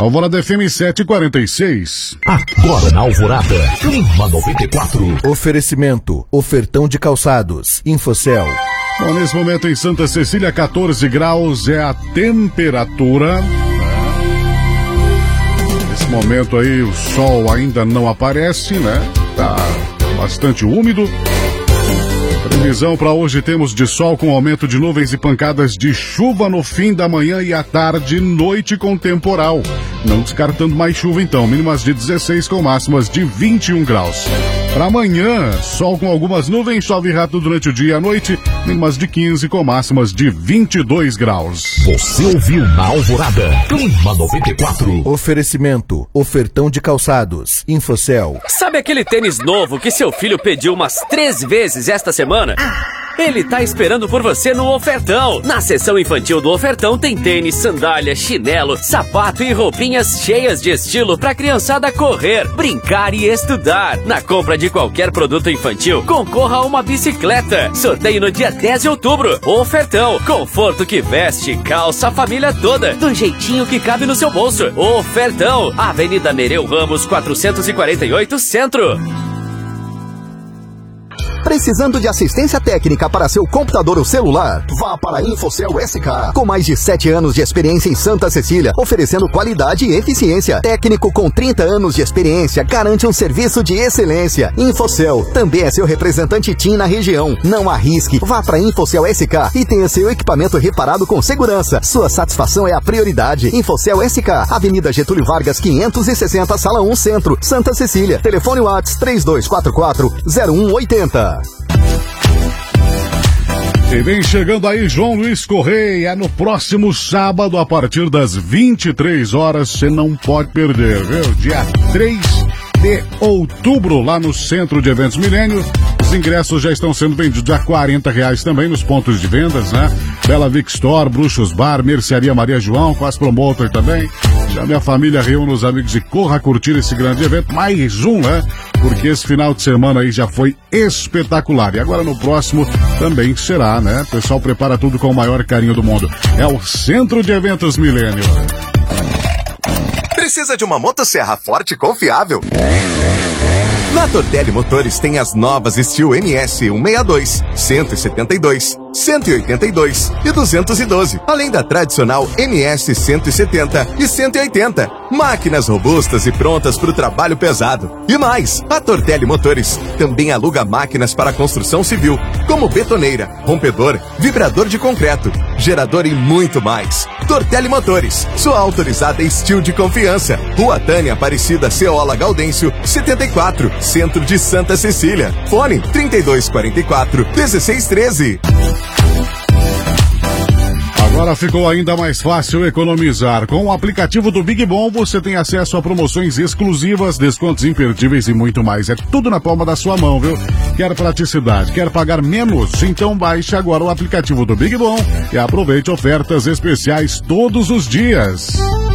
Alvorada FM 746. Agora na Alvorada, Clima 94. Oferecimento, ofertão de calçados, Infocel. Bom, nesse momento em Santa Cecília, 14 graus é a temperatura. Nesse momento aí o sol ainda não aparece, né? Tá bastante úmido. Previsão para hoje temos de sol com aumento de nuvens e pancadas de chuva no fim da manhã e à tarde, noite com temporal. Não descartando mais chuva então, mínimas de 16 com máximas de 21 graus. Para amanhã, sol com algumas nuvens, chove rápido durante o dia e a noite, mínimas de 15 com máximas de 22 graus. Você ouviu na Alvorada, Clima 94. Oferecimento, ofertão de calçados, Infocel. Sabe aquele tênis novo que seu filho pediu umas 3 vezes esta semana? Ele tá esperando por você no Ofertão. Na seção infantil do Ofertão tem tênis, sandália, chinelo, sapato e roupinhas cheias de estilo pra criançada correr, brincar e estudar. Na compra de qualquer produto infantil, concorra a uma bicicleta. Sorteio no dia 10 de outubro. Ofertão. Conforto que veste, calça a família toda, do jeitinho que cabe no seu bolso. Ofertão. Avenida Nereu Ramos, 448, Centro. Precisando de assistência técnica para seu computador ou celular? Vá para a Infocel SK. Com mais de 7 anos de experiência em Santa Cecília, oferecendo qualidade e eficiência. Técnico com 30 anos de experiência garante um serviço de excelência. Infocel também é seu representante TIM na região. Não arrisque. Vá para a Infocel SK e tenha seu equipamento reparado com segurança. Sua satisfação é a prioridade. Infocel SK, Avenida Getúlio Vargas 560, Sala 1 Centro, Santa Cecília. Telefone WhatsApp 3244-0180. E vem chegando aí João Luiz Correia, no próximo sábado, a partir das 23 horas, você não pode perder, viu? Dia 3 de outubro, lá no Centro de Eventos Milênio. Os ingressos já estão sendo vendidos a R$40 também nos pontos de vendas, né? Bela Vic Store, Bruxos Bar, Mercearia Maria João, com as promotor também. Chame a família, reúna os amigos e corra curtir esse grande evento. Mais um, né? Porque esse final de semana aí já foi espetacular. E agora no próximo também será, né? O pessoal prepara tudo com o maior carinho do mundo. É o Centro de Eventos Milênio. Precisa de uma motosserra forte e confiável? Na Tortelli Motores tem as novas Steel MS 162, 172, 182 e 212, além da tradicional MS 170 e 180. Máquinas robustas e prontas para o trabalho pesado. E mais, a Tortelli Motores também aluga máquinas para construção civil, como betoneira, rompedor, vibrador de concreto, gerador e muito mais. Tortelli Motores, sua autorizada Steel de confiança. Rua Tânia Aparecida Ceola Gaudêncio, 74, Centro de Santa Cecília. Fone 3244-1613. Agora ficou ainda mais fácil economizar. Com o aplicativo do Big Bom, você tem acesso a promoções exclusivas, descontos imperdíveis e muito mais. É tudo na palma da sua mão, viu? Quer praticidade? Quer pagar menos? Então baixe agora o aplicativo do Big Bom e aproveite ofertas especiais todos os dias.